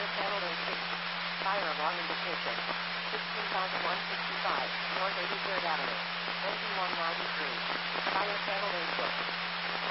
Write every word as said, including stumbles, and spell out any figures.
channel in eight. Fire alarm indication. sixteen thousand one hundred sixty-five, North eighty-third Avenue.